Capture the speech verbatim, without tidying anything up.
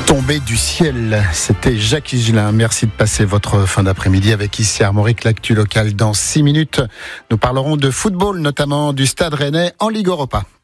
Tombé du ciel, c'était Jacques Higelin. Merci de passer votre fin d'après-midi avec ici Armorique, l'actu locale. Dans six minutes, nous parlerons de football, notamment du Stade Rennais en Ligue Europa.